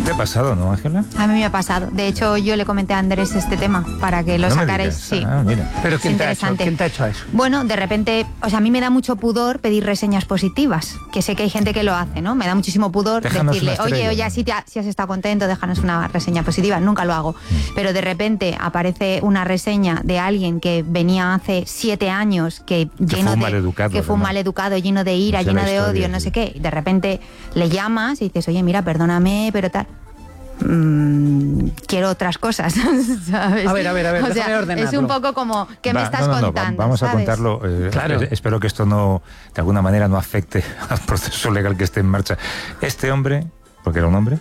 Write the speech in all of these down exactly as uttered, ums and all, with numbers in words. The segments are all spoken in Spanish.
ti te ha pasado, ¿no, Ángela? A mí me ha pasado. De hecho, yo le comenté a Andrés este tema para que lo no sacarais. Sí. Ah, mira. Pero ¿quién te, ha hecho, ¿quién te ha hecho eso? Bueno, de repente, o sea, a mí me da mucho pudor pedir reseñas positivas, que sé que hay gente que lo hace, ¿no? Me da muchísimo pudor Déjanos decirle, una estrella, oye, oye, ¿no? si, te ha, si has estado contento, déjanos una reseña positiva. Nunca lo hago. Mm. Pero de repente aparece una reseña de alguien que venía hace siete años, que, que lleno fue un de, maleducado, que fue un maleducado, lleno de ira, lleno de odio, no sé qué. Y de repente le llamas y dices, oye, mira, perdóname, pero tal. Mm, quiero otras cosas, ¿sabes? A ver, a ver, a ver, o sea, es un poco como, ¿qué Va, me estás no, no, contando? No, vamos ¿sabes? a contarlo. Eh, claro. Espero que esto no, de alguna manera, no afecte al proceso legal que esté en marcha. Este hombre, porque era un hombre.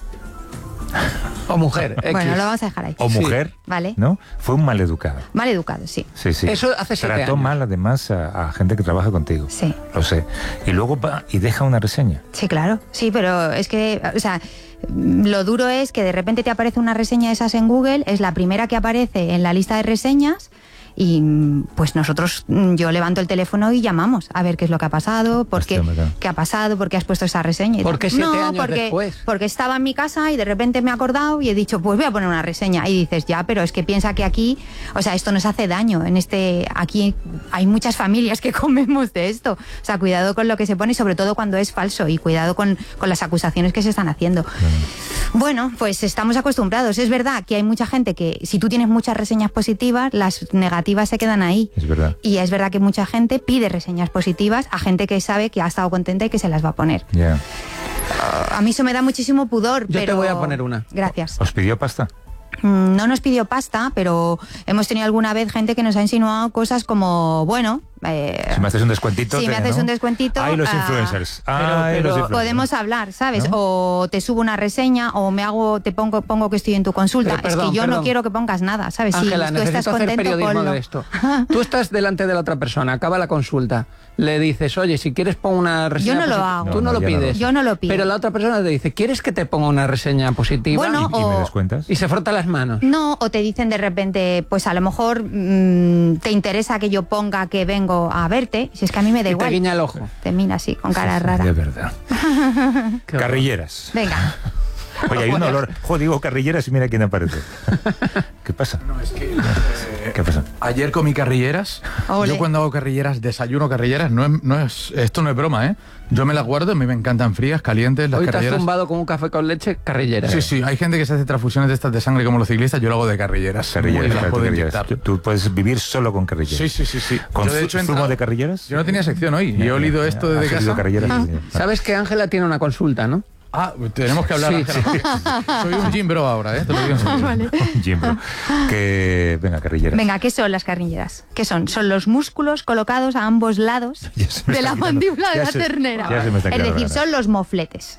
O mujer. X. Bueno, lo vamos a dejar ahí. O mujer, sí. ¿Vale? ¿no? Fue un maleducado. Maleducado, sí. Sí, sí. Eso hace siete Trató años. mal, además, a, a gente que trabaja contigo. Sí. Lo sé. Y luego va y deja una reseña. Sí, claro. Sí, pero es que, o sea, lo duro es que de repente te aparece una reseña de esas en Google, es la primera que aparece en la lista de reseñas. Y pues nosotros, yo levanto el teléfono y llamamos a ver qué es lo que ha pasado, por qué, qué ha pasado, por qué has puesto esa reseña. ¿Por qué siete no, años porque, después? porque estaba en mi casa y de repente me he acordado y he dicho, pues voy a poner una reseña. Y dices, ya, pero es que piensa que aquí, o sea, esto nos hace daño. En este, aquí hay muchas familias que comemos de esto. O sea, cuidado con lo que se pone, sobre todo cuando es falso, y cuidado con, con las acusaciones que se están haciendo. Mm. Bueno, pues estamos acostumbrados. Es verdad que hay mucha gente que, si tú tienes muchas reseñas positivas, las negativas se quedan ahí. Es verdad. Y es verdad que mucha gente pide reseñas positivas a gente que sabe que ha estado contenta y que se las va a poner. Yeah. Uh, a mí eso me da muchísimo pudor. Yo pero... te voy a poner una. Gracias. ¿Os pidió pasta? No nos pidió pasta, pero hemos tenido alguna vez gente que nos ha insinuado cosas como, bueno... Eh, si me haces un descuentito... Si te, me haces ¿no? un descuentito... Ay, los uh, influencers. Pero, Ay, pero los influencers. podemos hablar, ¿sabes? ¿No? O te subo una reseña, o me hago, te pongo, pongo que estoy en tu consulta. Pero, perdón, es que yo perdón. no quiero que pongas nada, ¿sabes? Ángela, si tú estás hacer contento, periodismo ponlo. de esto. Tú estás delante de la otra persona, acaba la consulta, le dices, oye, si quieres pon una reseña Yo no lo positiva. hago. Tú no, No, lo yo no pides. lo- Yo no lo pido. Pero la otra persona te dice, ¿quieres que te ponga una reseña positiva? Bueno, ¿Y, y me o- descuentas? Y se frota las manos. No, o te dicen de repente, pues a lo mejor mmm, te interesa que yo ponga que vengo a verte, si es que a mí me da Y igual. te guiña el ojo. Te mira así, con cara Sí, sí, rara. de verdad. Qué horror. Carrilleras. Venga. Oye, hay un olor. Jo, digo carrilleras y mira quién aparece. ¿Qué pasa? No, es que... Eh, ¿Qué pasa? Ayer comí carrilleras. Ole. Yo cuando hago carrilleras, desayuno carrilleras. No es, no es, esto no es broma, ¿eh? Yo me las guardo, a mí me encantan frías, calientes, las Hoy te has carrilleras. zumbado con un café con leche carrillera. Sí, sí, hay gente que se hace transfusiones de estas de sangre como los ciclistas, yo lo hago de carrilleras. Carrilleras, Me las claro, puedo carrilleras. inyectar. Tú, tú puedes vivir solo con carrilleras. Sí, sí, sí, sí. ¿Con Yo, de zu- hecho, he zumo entrado- de carrilleras? Yo no tenía sección hoy y he olido esto desde ¿Has olido casa. carrilleras? ¿Sabes que Ángela tiene una consulta, no? Ah, tenemos que hablar, Sí, Ángela, porque soy un gym bro ahora, ¿eh? Te lo digo en serio. Vale. Jim, bro. Que... Venga, carrilleras. Venga, ¿qué son las carrilleras? ¿Qué son? Son los músculos colocados a ambos lados Ya se me de está la quedando- mandíbula de ya la se- ternera. ya se me está Es quedando decir, ganas. son los mofletes.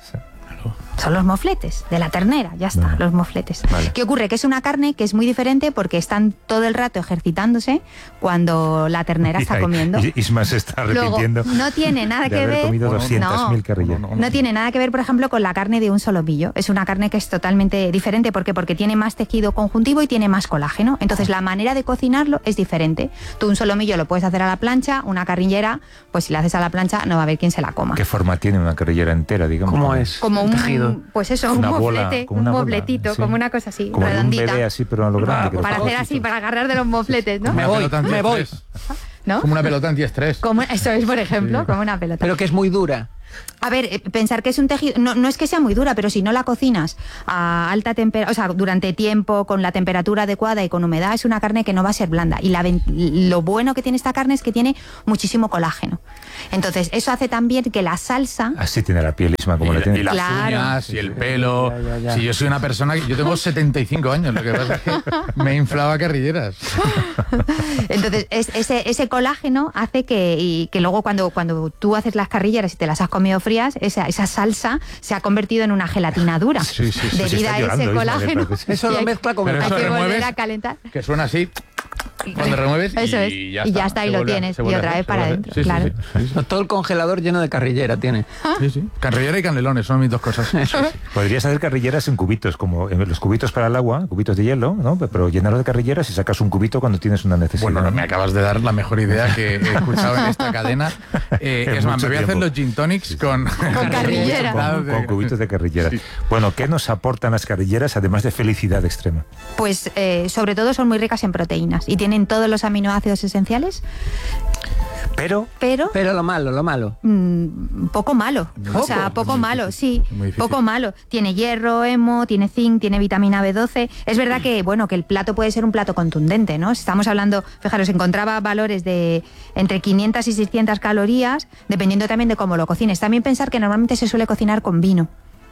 Son los mofletes de la ternera, ya está, Vale. los mofletes. Vale. ¿Qué ocurre? Que es una carne que es muy diferente porque están todo el rato ejercitándose cuando la ternera está Y ahí- comiendo. y Isma se está Luego, arrepintiendo no tiene nada de que haber ver. comido No. doscientas mil carrilleras. No, No tiene nada que ver, por ejemplo, con la carne de un solomillo. Es una carne que es totalmente diferente. ¿Por qué? Porque tiene más tejido conjuntivo y tiene más colágeno. Entonces, la manera de cocinarlo es diferente. Tú un solomillo lo puedes hacer a la plancha, una carrillera, pues si la haces a la plancha no va a haber quien se la coma. ¿Qué forma tiene una carrillera entera, digamos? ¿Cómo es? Como un tejido? pues eso, un Una bola, moflete, como un una bola, mofletito, sí. como una cosa así, Como de un redondita. bebé así, pero a lo grande. que lo Para coges. hacer así, para agarrar de los mofletes, ¿no? Me Una voy, pelota me voy. antiestrés. ¿No? Como una pelota antiestrés. Como, eso es, por ejemplo, como una pelota. Pero que es muy dura. A ver, eh, pensar que es un tejido, no, no es que sea muy dura, pero si no la cocinas a alta temperatura, o sea, durante tiempo, con la temperatura adecuada y con humedad, es una carne que no va a ser blanda. Y la, ven- lo bueno que tiene esta carne es que tiene muchísimo colágeno. Entonces, eso hace también que la salsa... Así tiene la piel, Isma, como y, la tiene. y las Claro. uñas y el pelo. Ya, ya, ya. Si yo soy una persona que yo tengo setenta y cinco años, lo que pasa es que me inflaba carrilleras. Entonces, es- ese, ese colágeno hace que, y que luego cuando, cuando tú haces las carrilleras y te las has comido frías, esa, esa salsa se ha convertido en una gelatina dura. Sí, sí, sí. Debido Está a llorando, ese Isma, me colágeno. parece. Eso Y lo hay- mezcla con Pero el Hay eso que café. volver remueves. a calentar. Que suena así. cuando remueves Eso es. y ya Y está. ya está, Se y lo vuelve a- tienes. se Y vuelve a otra hacer, vez se para vuelve a adentro, hacer. Sí, claro. sí, sí, sí, sí. Todo el congelador lleno de carrillera tiene. Sí, sí. Carrillera y canelones son mis dos cosas. Podrías hacer carrilleras en cubitos, como en los cubitos para el agua, cubitos de hielo, ¿no? Pero llenarlo de carrilleras y sacas un cubito cuando tienes una necesidad. Bueno, me acabas de dar la mejor idea que he escuchado en esta cadena. Eh, En es más, mucho me voy a hacer tiempo. los gin tonics con, Con carrillera. Con, con cubitos de carrilleras. Sí. Bueno, ¿qué nos aportan las carrilleras además de felicidad extrema? Pues eh, sobre todo son muy ricas en proteínas y tienen todos los aminoácidos esenciales, Pero pero Pero lo malo, lo malo. mm, poco malo. O sea, ¿Poco? poco Muy malo, difícil, sí. muy difícil. Poco malo. Tiene hierro, hemo, tiene zinc, tiene vitamina B doce. Es verdad que, bueno, que el plato puede ser un plato contundente, ¿no? Estamos hablando, fijaros, encontraba valores de entre quinientas y seiscientas calorías, dependiendo también de cómo lo cocines. También pensar que normalmente se suele cocinar con vino.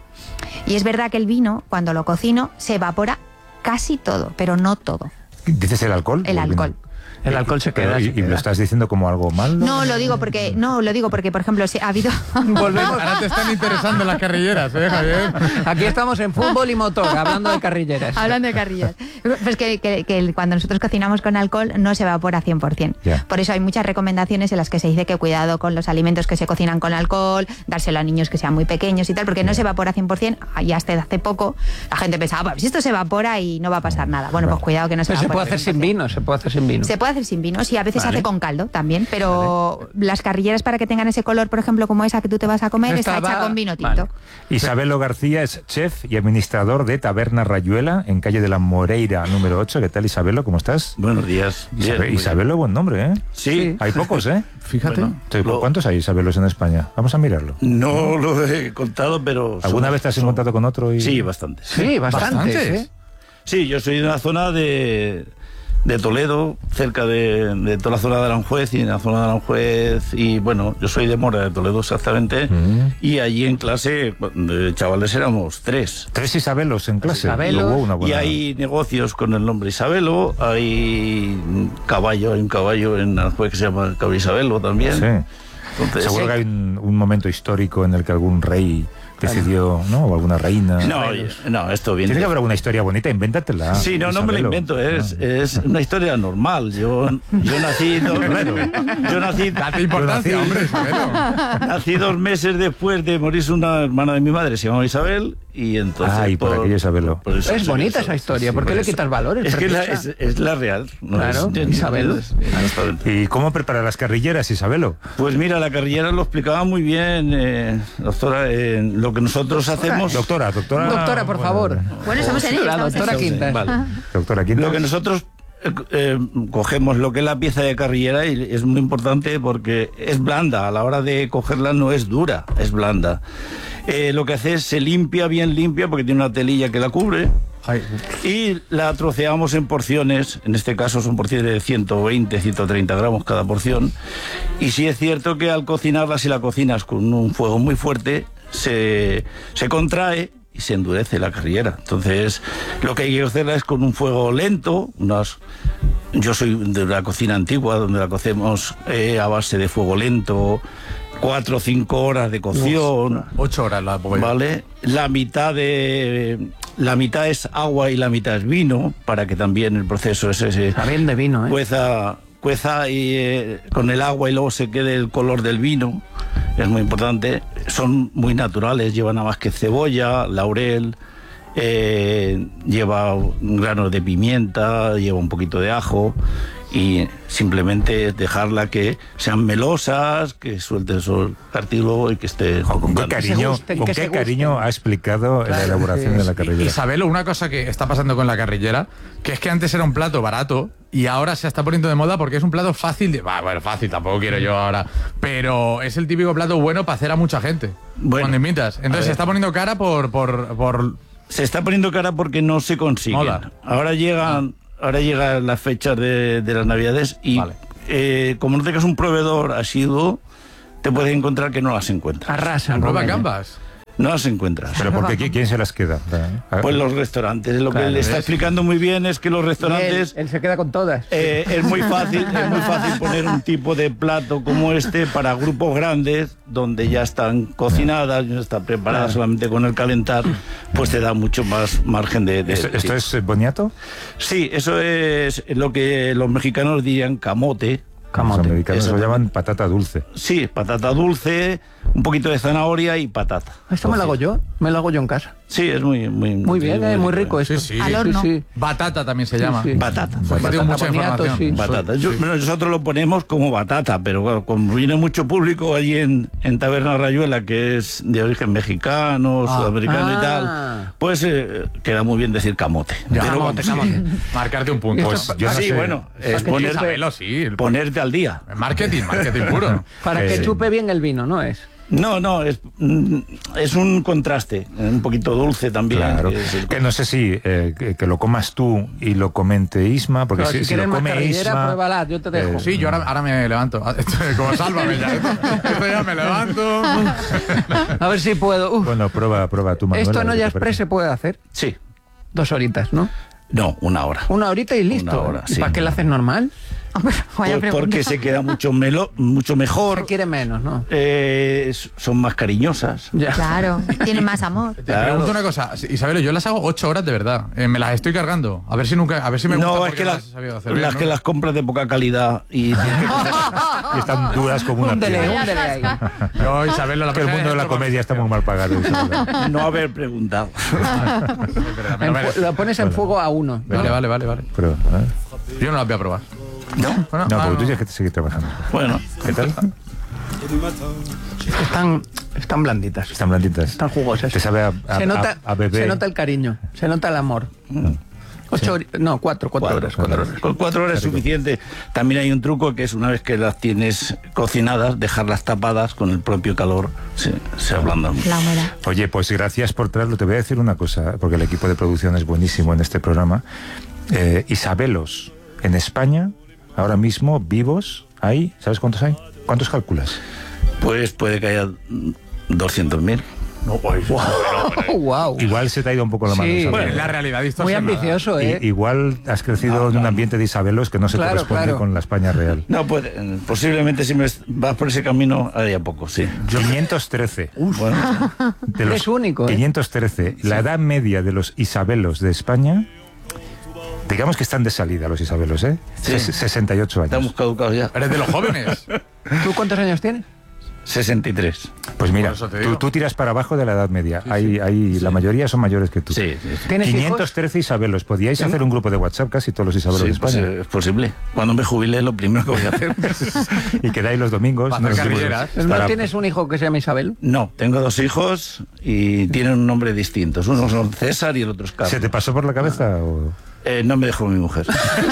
Y es verdad que el vino, cuando lo cocino, se evapora casi todo, pero no todo. ¿dices el alcohol? El ¿O vino? alcohol. El alcohol se Pero, queda. ¿Y, se y lo queda. estás diciendo como algo malo? No, lo digo porque, no, lo digo porque, por ejemplo, si ha habido... Volvemos. Ahora te están interesando las carrilleras, ¿eh, Javier? Aquí estamos en fútbol y motor, hablando de carrilleras. Hablando de carrillas. Pues que, que- que el- cuando nosotros cocinamos con alcohol no se evapora cien por ciento. Ya. Por eso hay muchas recomendaciones en las que se dice que cuidado con los alimentos que se cocinan con alcohol, dárselo a niños que sean muy pequeños y tal, porque no se evapora cien por ciento. Y hasta hace poco la gente pensaba, pues esto se evapora y no va a pasar nada. Bueno, pues cuidado que no se Pero se evapora puede hacer sin cien por ciento. vino, se puede hacer sin vino. Se puede hacer sin vino, sí, a veces se Vale. hace con caldo también, pero las carrilleras para que tengan ese color, por ejemplo, como esa que tú te vas a comer, Esta está hecha va- con vino tinto. vale. Isabelo García es chef y administrador de Taberna Rayuela en calle de la Moreira número ocho. ¿Qué tal, Isabelo? ¿Cómo estás? Buenos días. Bien, Isabe- muy bien. Isabelo, buen nombre, ¿eh? Sí. Hay pocos, ¿eh? Fíjate. Bueno, Sí, lo- ¿Cuántos hay Isabelos en España? Vamos a mirarlo. No lo he contado, pero... ¿Alguna son- vez te has son- encontrado con otro? Y... Sí, bastantes. Sí, bastantes. Bastantes. ¿eh? Sí, yo soy de una zona de, de Toledo, cerca de, de toda la zona de Aranjuez, y en la zona de Aranjuez, y bueno, yo soy de Mora, de Toledo exactamente, Mm. y allí en clase, de chavales éramos tres. Tres Isabelos en clase. Isabelos. Luego una Y buena... hay negocios con el nombre Isabelo, hay un caballo, hay un caballo en Aranjuez que se llama el caballo Isabelo también. Sí. Entonces, Seguro sí. que hay un, un momento histórico en el que algún rey decidió, ¿no? O alguna reina. No, no, esto viene... Tiene que haber alguna historia bonita, invéntatela. Sí, no, no me la Isabelo. invento, es, Ah. es una historia normal. Yo, yo nací, dos, yo nací, Date importancia, Yo nací- hombre, Isabelo. nací dos meses después de morirse una hermana de mi madre, se llamaba Isabel, y entonces... Ah, y por aquello Isabelo. por eso- Es bonita eso- esa historia, sí, ¿por qué por le eso. quitas valores? Es que la- Preciosa. es, es la real. No Claro, es- Isabel. es- exactamente. ¿Y cómo prepara las carrilleras, Isabelo? Pues mira, la carrillera lo explicaba muy bien, eh, doctora, eh, lo que nosotros hacemos... Doctora, doctora. Doctora, por favor. Bueno, estamos en ello. La estamos en doctora ello. Quintas. Vale. Doctora Quintas. Lo que nosotros eh, eh, cogemos lo que es la pieza de carrillera y es muy importante porque es blanda, a la hora de cogerla no es dura, es blanda. Eh, lo que hace es se limpia bien limpia porque tiene una telilla que la cubre Ay, y la troceamos en porciones, en este caso son porciones de ciento veinte, ciento treinta gramos cada porción, y sí es cierto que al cocinarla, si la cocinas con un fuego muy fuerte, se, se contrae y se endurece la carrillera. Entonces, lo que hay que hacerla es con un fuego lento, unas... Yo soy de la cocina antigua, donde la cocemos eh, a base de fuego lento, cuatro o cinco horas de cocción. ocho horas la pongo yo. Vale, la mitad de la mitad es agua y la mitad es vino, para que también el proceso ese se Está bien de vino, ¿eh? cueza, cueza y, eh, con el agua y luego se quede el color del vino. Es muy importante. Son muy naturales, llevan nada más que cebolla, laurel, eh, lleva un grano de pimienta, lleva un poquito de ajo. Y simplemente dejarla que sean melosas, que suelte el cartílago y que esté... Jo, con qué juntando. cariño, gusten, con que qué se cariño gusten. ha explicado la elaboración sí, de la sí. carrillera. Isabelo, una cosa que está pasando con la carrillera, que es que antes era un plato barato y ahora se está poniendo de moda porque es un plato fácil de... Bah, bueno, fácil, tampoco quiero yo ahora, pero es el típico plato bueno para hacer a mucha gente. Bueno, cuando invitas. a Entonces ver. se está poniendo cara por... por, por Se está poniendo cara porque no se consiguen. Moda. Ahora llegan, ahora llegan las fechas de, de las Navidades y Vale. eh, como no tengas un proveedor asiduo, te puedes encontrar que no las encuentras. Arrasan. prueba con ella. Canvas. No las encuentras. ¿Pero porque ¿quién, quién se las queda? Pues los restaurantes. Lo Claro, que le está ¿ves? explicando muy bien es que los Y él, restaurantes... él se queda con todas. Eh, es muy fácil, es muy fácil poner un tipo de plato como este para grupos grandes, donde ya están cocinadas, ya están preparadas solamente con el calentar, pues te da mucho más margen de... de- ¿Esto, esto es eh, boniato? Sí, eso es lo que los mexicanos dirían camote. Los americanos lo Exactamente. llaman patata dulce. Sí, patata dulce, un poquito de zanahoria y patata. Esto me lo hago yo, me lo hago yo en casa. Sí, es muy... Muy, Muy bien, eh, muy rico Sí, esto. sí. Al horno. Sí, sí. Batata también se Sí, llama. sí. Batata. Porque tengo mucha boniato, información. sí. Batata. Yo- bueno, nosotros lo ponemos como batata, pero claro, como viene mucho público allí en, en Taberna Rayuela, que es de origen mexicano, Ah. sudamericano Ah. y tal, pues eh, queda muy bien decir camote. Ya, Pero camote, vamos, camote. Marcarte un punto. Pues Pues, yo no sí, sé. bueno, es que ponerte, Isabelo, sí. el- ponerte al día. Marketing, marketing puro. Para Eh, que sí. chupe bien el vino, ¿no es? No, no, es, mm, es un contraste, un poquito dulce también. Claro. Es el- Que no sé si eh, que, que lo comas tú y lo comente Isma, porque Pero si, si, si quieres lo más come carrillera, Isma... pruébala, yo te dejo. eh, Sí, yo ahora, ahora me levanto. Como sálvame ya. Esto, esto ya me levanto. A ver si puedo. Uf, Bueno, prueba, prueba tú, Manuela. esto en ¿qué te olla express parece? se puede hacer. Sí, Dos horitas, ¿no? no, una hora. Una horita y listo. Una hora, ¿Y sí. para qué la haces normal? Hombre, vaya Pues pregunta. porque se queda mucho, melo, mucho Se mejor, quiere menos, ¿no? eh, son más cariñosas. Ya. Claro, tiene más amor. Te Claro. pregunto una cosa, Isabel, yo las hago ocho horas de verdad. Eh, me las estoy cargando. A ver si nunca, a ver si me gusta No, es porque que las las, he sabido hacer las bien, ¿no? que las compras de poca calidad y tienes que Y están duras como una Húndele, piedra. húndele ahí. Yo, Isabel, la Que el mundo de la comedia está muy mal pagado. Isabel. no haber preguntado. En fu- lo pones en fuego a uno. Vale, vale, vale, vale. Pero, ¿eh? Yo no las voy a probar. ¿No? Bueno, No, ah, porque tú tienes que seguir trabajando. Bueno, ¿Qué tal? Están, están blanditas. Están blanditas. Están jugosas. Te sabe a, a, se, nota, a- a bebé. se nota el cariño, se nota el amor. Ocho hori- no, cuatro, cuatro, cuatro, horas. cuatro horas. Con cuatro horas es suficiente. También hay un truco que es una vez que las tienes cocinadas, dejarlas tapadas con el propio calor, se, se ablandan mucho. La humedad. Oye, pues gracias por traerlo. Te voy a decir una cosa, porque el equipo de producción es buenísimo en este programa. Eh, Isabelos, en España, ahora mismo, vivos, hay, ¿sabes cuántos hay? ¿Cuántos calculas? Pues puede que haya doscientos mil. Oh, wow. Igual se te ha ido un poco la mano. Sí. Isabel. Bueno, en la realidad Muy distorsionada. ambicioso, ¿eh? I- igual has crecido en un ambiente de Isabelos que no se Claro, corresponde claro. con la España real. No, pues eh, posiblemente si me vas por ese camino, haya poco, sí. quinientos trece. Bueno, De los Es único, ¿eh? quinientos trece. La edad media de los Isabelos de España, digamos que están de salida los Isabelos, ¿eh? Sí. Ses- sesenta y ocho años. estamos caducados ya. Eres de los jóvenes. ¿Tú cuántos años tienes? sesenta y tres. Pues mira, Por eso te tú, digo. tú tiras para abajo de la edad media. hay, hay, La mayoría son mayores que tú. Sí, sí, sí. ¿Tienes quinientos trece Isabelos. Podíais hacer un grupo de WhatsApp casi todos los Isabelos Sí, de pues, España. eh, es posible. Cuando me jubile, lo primero que voy a hacer. Y quedáis los domingos. Para hacer nos dimos- carrilleras. hijos? ¿No para- tienes un hijo que se llama Isabel? No, tengo dos hijos y tienen un nombre distinto. Uno son César y el otro es Carlos. ¿Se te pasó por la cabeza? O... Eh, no me dejó mi mujer.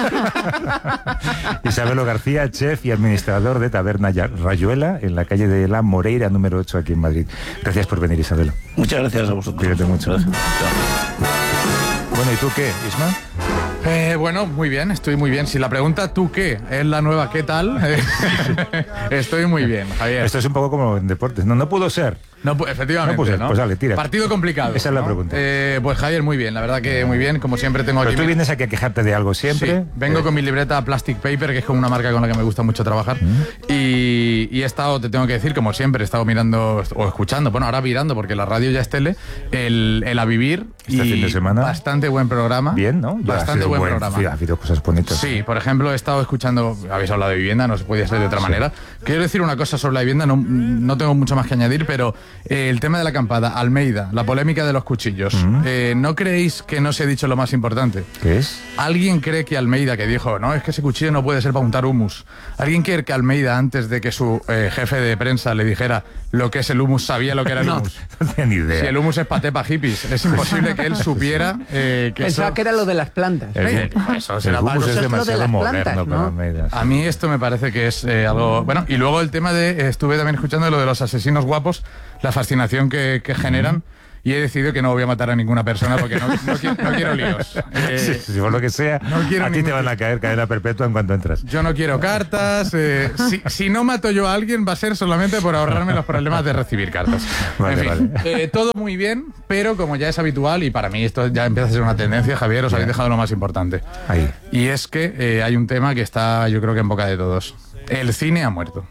Isabelo García, chef y administrador de Taberna Ya- Rayuela en la calle de la Moreira número ocho aquí en Madrid. Gracias por venir, Isabelo. Muchas gracias a vosotros. Cuídate mucho. Gracias. Chao. Bueno, ¿y tú qué, Isma? Eh, bueno, muy bien, estoy muy bien. Si la pregunta ¿tú qué? Es la nueva ¿qué tal? Eh, estoy muy bien, Javier. Esto es un poco como en deportes. No, no pudo ser. No, pu- efectivamente, No puse, ¿no? pues dale, tira. Partido complicado. Esa es la ¿no? pregunta. Eh, pues Javier, muy bien, la verdad que muy bien. Como siempre tengo Pero aquí... tú mi- vienes aquí a quejarte de algo siempre. Sí, vengo Eh, con mi libreta Plastic Paper, que es como una marca con la que me gusta mucho trabajar. Y, y he estado, te tengo que decir, como siempre, he estado mirando o escuchando, bueno, ahora mirando, porque la radio ya es tele, el, el A Vivir. Este y fin de semana. Bastante buen programa. Bien, ¿no? Ya ha Bastante sido buen, buen, programa. sí, ha habido cosas bonitas. Sí, por ejemplo, he estado escuchando, habéis hablado de vivienda, no se podía ser de otra manera. Quiero decir una cosa sobre la vivienda, no, no tengo mucho más que añadir, pero eh, el tema de la acampada, Almeida, la polémica de los cuchillos. Eh, ¿No creéis que no se ha dicho lo más importante? ¿Qué es? ¿Alguien cree que Almeida, que dijo, no, es que ese cuchillo no puede ser para untar humus? ¿Alguien cree que Almeida, antes de que su eh, jefe de prensa le dijera lo que es el humus, sabía lo que era el humus? No tenía ni idea. Si el humus es paté pa' hippies, es imposible que él supiera eh, que Pensaba eso... que era lo de las plantas. El, Eh, eso el será hummus para- es eso es lo de demasiado las moderno plantas, para ¿no? Almeida. A mí esto me parece que es eh, algo... Bueno, y luego el tema de... Estuve también escuchando lo de los asesinos guapos, la fascinación que, que generan. y he decidido que no voy a matar a ninguna persona porque no, no, quiero, no quiero líos. Eh, Sí, si por lo que sea, no quiero a ti te ningún- van a caer cadena perpetua en cuanto entras. Yo no quiero cartas. eh, si, si no mato yo a alguien va a ser solamente por ahorrarme los problemas de recibir cartas. Vale, en fin, vale. eh, todo muy bien, pero como ya es habitual, y para mí esto ya empieza a ser una tendencia, Javier, os habéis dejado lo más importante. Ahí. Y es que eh, hay un tema que está, yo creo que en boca de todos. El cine ha muerto.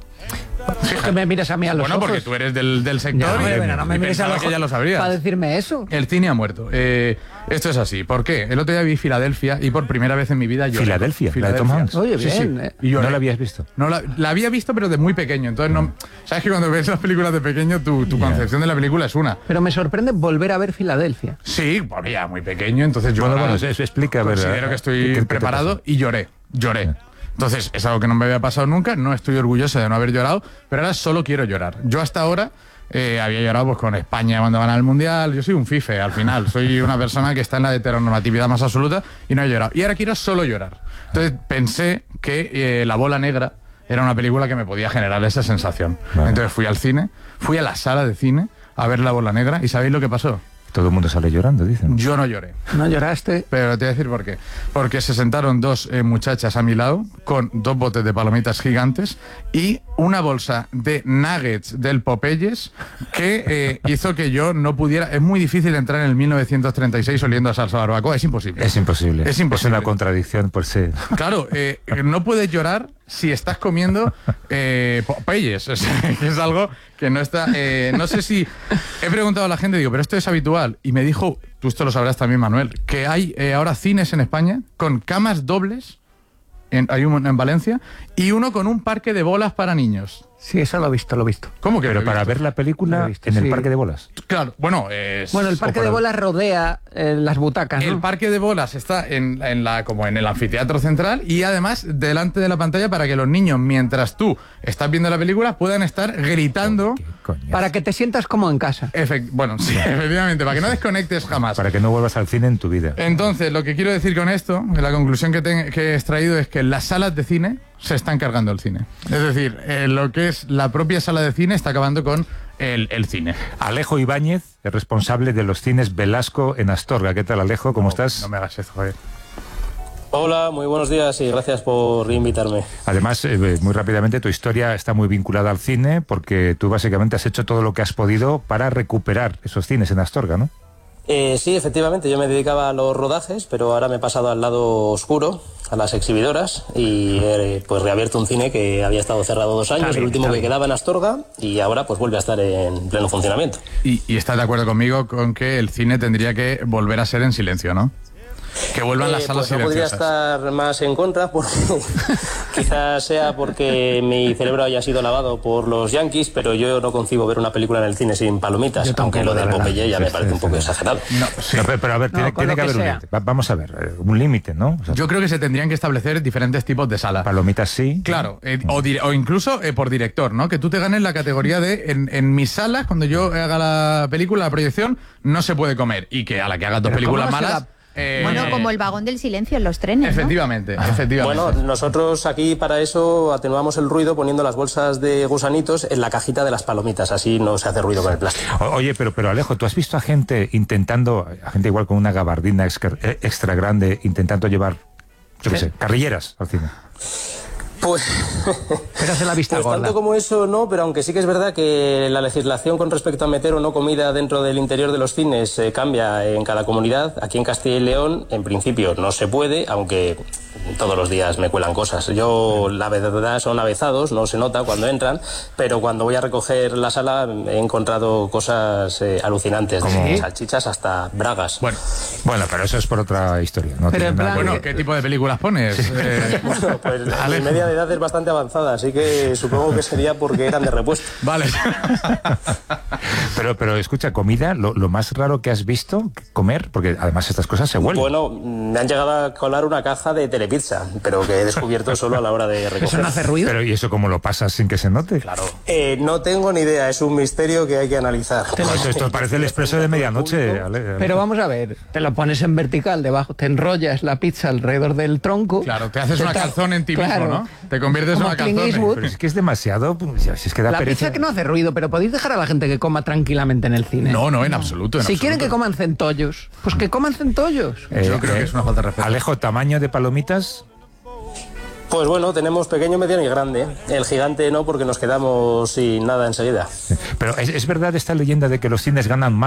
¿Por qué me miras a mí a los Bueno, ojos? porque tú eres del, del sector Ya, y, hombre, pero no me y mires a pensaba los que ya lo ojos sabrías. para decirme eso. El cine ha muerto. Eh, esto es así. ¿Por qué? El otro día vi Filadelfia y por primera vez en mi vida lloré. Filadelfia, la de Tom Hanks. Oye, Sí, bien, sí. eh. Y lloré. ¿No la habías visto? No, la, la había visto, pero de muy pequeño. Entonces, no. ¿Sabes que cuando ves las películas de pequeño, tu, tu Ya. concepción de la película es una? Pero me sorprende volver a ver Filadelfia. Sí, porque ya muy pequeño, entonces yo Bueno, ahora bueno, eso explica, a ver, considero ¿eh? que ¿Qué- estoy qué te preparado pasa? y lloré, lloré. Entonces, es algo que no me había pasado nunca, no estoy orgulloso de no haber llorado, pero ahora solo quiero llorar. Yo hasta ahora eh, había llorado pues, con España cuando van al Mundial, yo soy un fife al final, soy una persona que está en la heteronormatividad más absoluta y no he llorado. Y ahora quiero solo llorar. Entonces pensé que eh, La Bola Negra era una película que me podía generar esa sensación. Vale. Entonces fui al cine, fui a la sala de cine a ver La Bola Negra y ¿sabéis lo que pasó? Todo el mundo sale llorando, dicen. Yo no lloré. ¿No lloraste? Pero te voy a decir por qué. Porque se sentaron dos eh, muchachas a mi lado con dos botes de palomitas gigantes y una bolsa de nuggets del Popeyes que eh, hizo que yo no pudiera... Es muy difícil entrar en el mil novecientos treinta y seis oliendo a salsa barbacoa. Es imposible. Es imposible. Es imposible. Es una contradicción por sí. Claro, eh, no puedes llorar si estás comiendo eh, Popeyes. O sea, que es algo que no está... eh, no sé si... He preguntado a la gente, digo, pero esto es habitual. Y me dijo, tú esto lo sabrás también, Manuel, que hay eh, ahora cines en España con camas dobles, en, hay uno en Valencia, y uno con un parque de bolas para niños. Sí, eso lo he visto, lo he visto. ¿Cómo que Pero lo he para visto? ver la Lo película he visto, en el sí. parque de bolas. Claro, bueno, es... Bueno, el parque o de para- bolas rodea eh, las butacas, ¿no? El parque de bolas está en, en la, como en el anfiteatro central y además delante de la pantalla para que los niños, mientras tú estás viendo la película, puedan estar gritando. ¿Qué coño? Para que te sientas como en casa. Efect- bueno, sí, efectivamente, para que no desconectes jamás. Para que no vuelvas al cine en tu vida. Entonces, lo que quiero decir con esto, la conclusión que, te- que he extraído es que las salas de cine se están cargando el cine. Es decir, eh, lo que es la propia sala de cine está acabando con el, el cine. Alejo Ibáñez, el responsable de los cines Velasco en Astorga. ¿Qué tal, Alejo? ¿Cómo estás? No me hagas eso, Javier. Hola, muy buenos días y gracias por invitarme. Además, eh, muy rápidamente, tu historia está muy vinculada al cine porque tú básicamente has hecho todo lo que has podido para recuperar esos cines en Astorga, ¿no? Eh, sí, efectivamente, yo me dedicaba a los rodajes, pero ahora me he pasado al lado oscuro, a las exhibidoras, y he pues reabierto un cine que había estado cerrado dos años, bien, el último está que bien. quedaba en Astorga, y ahora pues vuelve a estar en pleno funcionamiento. Y, y estás de acuerdo conmigo con que el cine tendría que volver a ser en silencio, ¿no? Que vuelvan las Eh, salas pues no podría silenciosas. estar más en contra, porque quizás sea porque mi cerebro haya sido lavado por los yankees, pero yo no concibo ver una película en el cine sin palomitas, Yo tampoco, aunque lo la del verdad. Popeye ya me Sí, parece sí, un poco sí. exagerado. No, sí. No, pero, pero a ver, No, tiene, con tiene lo que que haber un sea. límite. Va- Vamos a ver, eh, un límite, ¿no? O sea, Yo creo que se tendrían que establecer diferentes tipos de salas. palomitas sí. Claro, eh, o, dire- o incluso eh, por director, ¿no? Que tú te ganes la categoría de en, en mis salas, cuando yo haga la película, la proyección, no se puede comer. Y que a la que hagas dos Pero películas ¿cómo no se malas. da- eh, Bueno, como el vagón del silencio en los trenes, ¿no? Efectivamente, efectivamente. Bueno, nosotros aquí para eso atenuamos el ruido poniendo las bolsas de gusanitos en la cajita de las palomitas, así no se hace ruido con el plástico. O- Oye, pero, pero Alejo, ¿tú has visto a gente intentando, a gente igual con una gabardina extra, eh, extra grande, intentando llevar, yo qué sé, carrilleras al cine? Pues, Pero hace la vista pues gorda. tanto como eso no, pero aunque sí que es verdad que la legislación con respecto a meter o no comida dentro del interior de los cines eh, cambia en cada comunidad. Aquí en Castilla y León, en principio, no se puede, aunque todos los días me cuelan cosas. Yo, la verdad, son avezados, no se nota cuando entran, pero cuando voy a recoger la sala he encontrado cosas eh, alucinantes, desde salchichas hasta bragas. Bueno, Bueno, pero eso es por otra historia. No Pero tiene en nada que plan- bueno, ver. ¿qué tipo de películas pones? Eh, Bueno, pues mi Alejo. media de edad es bastante avanzada, así que supongo que sería porque eran de repuesto. Vale. Pero, pero escucha, comida, lo, lo más raro que has visto comer, porque además estas cosas se huelen. Bueno, me han llegado a colar una caja de telepizza, pero que he descubierto solo a la hora de recoger. ¿Eso no hace ruido? Pero ¿y eso cómo lo pasas sin que se note? Claro. Eh, no tengo ni idea, es un misterio que hay que analizar. Esto, esto parece el expreso de medianoche. Ale- Ale- Pero vamos a ver, te lo pones en vertical debajo, te enrollas la pizza alrededor del tronco. Claro, te haces Te una ta- calzón en ti Claro. mismo, ¿no? Te conviertes en Como una Clint calzón. Eastwood. Pero es que es demasiado, pues, si es que da La pereza. pizza que no hace ruido, pero podéis dejar a la gente que coma tranquila. tranquilamente en el cine. No, no, en absoluto. En si absoluto. quieren que coman centollos, pues que coman centollos. Eh, Yo creo eh, que es una falta de respeto. Alejo, tamaño de palomitas. Pues bueno, tenemos pequeño, mediano y grande. El gigante no, porque nos quedamos sin nada enseguida. Pero ¿es, es verdad esta leyenda de que los cines ganan más